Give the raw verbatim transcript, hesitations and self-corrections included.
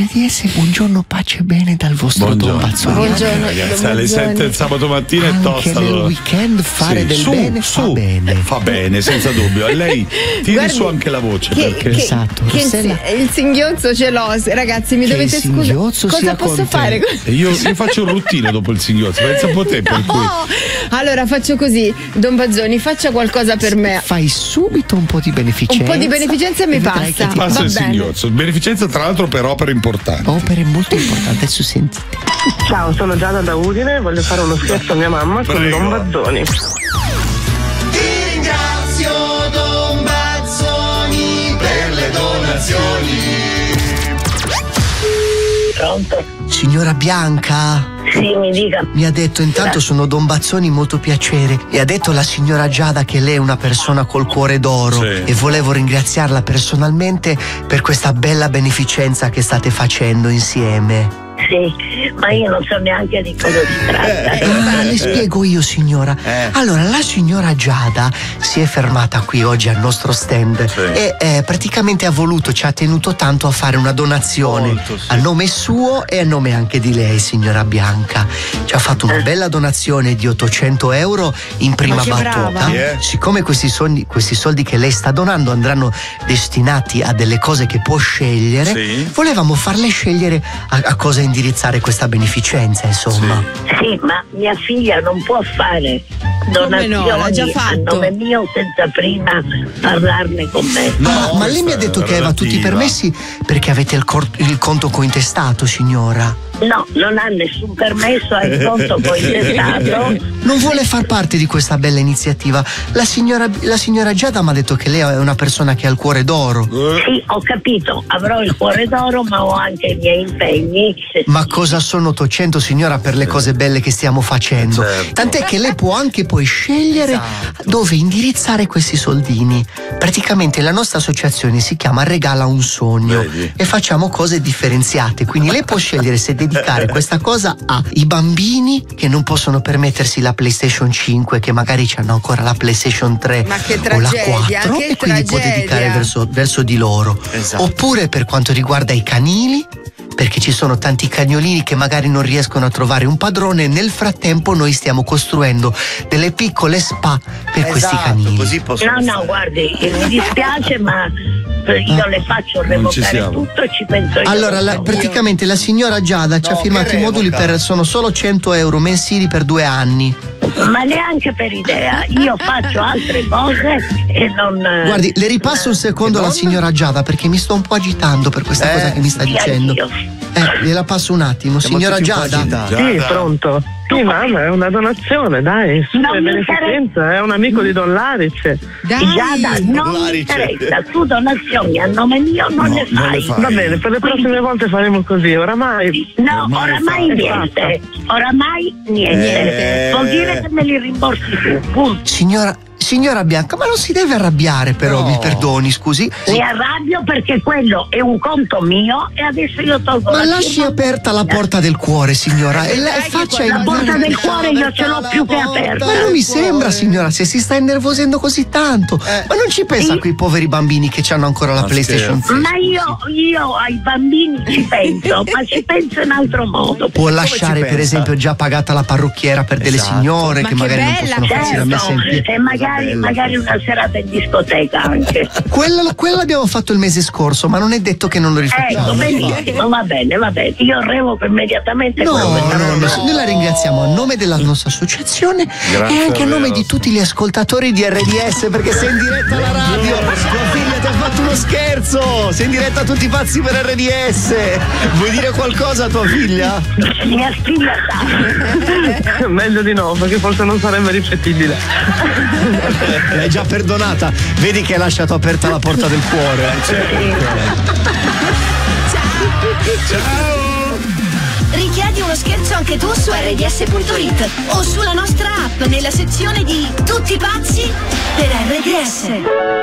D S, buongiorno, pace e bene dal vostro Buongiorno. Don Bazzoni. Buongiorno, Ragazzi, Don alle Bazzoni. sette il sabato mattina è Anche tosta. nel allora. weekend fare Sì, del su, bene su, fa bene. Fa bene, senza dubbio. A lei tiri Guardi, su anche la voce. Che, perché... che, Esatto, che il, Rossella. si- il singhiozzo ce l'ho, ragazzi, mi Che dovete il scusare. singhiozzo Cosa sia posso con te. fare? E io, io faccio un routine dopo il singhiozzo, pensa un po' te, per cui. Oh, allora faccio così, Don Bazzoni, faccia qualcosa per me. Fai subito un po' di beneficenza. Un po' di beneficenza e mi vedrai basta. che ti- Passa Va il bene. singhiozzo. Beneficenza, tra l'altro, per opere importanti. Opere molto importanti, adesso sentite. Ciao, sono Giada da Udine e voglio fare uno scherzo a mia mamma con Prego. Don Bazzoni. Ti ringrazio Don Bazzoni per le donazioni. Pronto? Signora Bianca, Sì, mi dica. mi ha detto, intanto sono Don Bazzoni, molto piacere. Mi ha detto la signora Giada che lei è una persona col cuore d'oro Sì. e volevo ringraziarla personalmente per questa bella beneficenza che state facendo insieme. Sì, ma io non so neanche di cosa si tratta. Ah, le spiego io, signora. Allora, la signora Giada si è fermata qui oggi al nostro stand Sì. e eh, praticamente ha voluto, ci ha tenuto tanto a fare una donazione Molto, sì. a nome suo e a nome anche di lei, signora Bianca. Ci ha fatto una bella donazione di ottocento euro in prima Ma che battuta. brava. Yeah. Siccome questi soldi, questi soldi che lei sta donando andranno destinati a delle cose che può scegliere, Sì. volevamo farle scegliere a, a cosa indirizzare questa beneficenza, insomma. Sì, ma mia figlia non può fare Come no, donazioni l'ha già a fatto. nome mio senza prima parlarne con me. No, Ah, ma lei mi ha questa detto è che aveva tutti i relativa. permessi perché avete il, cor- il conto cointestato, signora. No, non ha nessun permesso, ha il conto cointestato. Non vuole far parte di questa bella iniziativa. La signora, la signora Giada mi ha detto che lei è una persona che ha il cuore d'oro. Sì, ho capito, avrò il cuore d'oro, ma ho anche i miei impegni. Ma cosa sono ottocento, signora, per le cose belle che stiamo facendo? Certo. Tant'è che lei può anche poi scegliere Esatto. dove indirizzare questi soldini. Praticamente la nostra associazione si chiama Regala un sogno Vedi? e facciamo cose differenziate. Quindi lei può scegliere se dedicare questa cosa ai bambini che non possono permettersi la PlayStation cinque, che magari hanno ancora la PlayStation tre Ma che o la tragedia, quattro, che e quindi può tragedia. dedicare verso, verso di loro. Esatto. Oppure per quanto riguarda i canili, perché ci sono tanti cagnolini che magari non riescono a trovare un padrone. Nel frattempo noi stiamo costruendo delle piccole spa per questi canili. Esatto, Così posso No, no, guardi, mi dispiace, ma io le faccio Non ci revocare siamo. tutto e ci penso io. Allora, la- praticamente la signora Giada ci ha No, firmato che i moduli revoca. per sono solo cento euro mensili per due anni. Ma neanche per idea, io faccio altre cose e non. Guardi, le ripasso un secondo alla signora Giada perché mi sto un po' agitando per questa Eh, cosa che mi sta Sì, dicendo. anch'io. Eh, gliela passo un attimo, signora tutti un po' Giada. agitati. Sì, Giada. pronto. Sì, mamma, è una donazione, dai, su, Non è mi beneficenza, è un amico di Don Larice. Dai. Giada, non mi Larice. interessa, tu donazioni a nome mio non No, le non fai. le fai. Va bene, per le prossime volte faremo così, oramai. No, Ormai oramai è niente, oramai niente. Eh. Vuol dire che me li rimborsi tu, punto. Signora, signora Bianca, ma non si deve arrabbiare però, No. mi perdoni, scusi. Mi arrabbio perché quello è un conto mio e adesso io tolgo Ma la lasci firma. aperta la porta del cuore, signora, e la, Dai, che faccia quella La porta del cuore io ce l'ho più che aperta. Ma non mi sembra, signora, se si sta innervosendo così tanto. Ma non ci pensa a quei poveri bambini che hanno ancora la Ma PlayStation scherzi. Ma io, io ai bambini ci penso, ma ci penso in altro modo. Può lasciare, ci per pensa? esempio, già pagata la parrucchiera per delle Esatto. signore Ma che che magari non bella, possono farsi la messa in Certo, piedi. e magari, bella magari una serata in discoteca anche. Quella, quella l'abbiamo fatto il mese scorso, ma non è detto che non lo Ecco, rifacciamo. benissimo, va bene, va bene. Io revoco immediatamente No, quello che no, stavo no, facendo. noi la ringraziamo a nome della nostra associazione Grazie e anche a nome davvero. di tutti gli ascoltatori di R D S, perché sei in diretta alla radio. Tua figlia ti ha fatto uno scherzo, sei in diretta a tutti i pazzi per R D S. Vuoi dire qualcosa a tua figlia? Mia figlia sa. Meglio di no, perché forse non sarebbe ripetibile. L'hai già perdonata, vedi che hai lasciato aperta la porta del cuore. Richiedi uno scherzo anche tu su R D S punto it o sulla nostra app nella sezione di Tutti pazzi per R D S.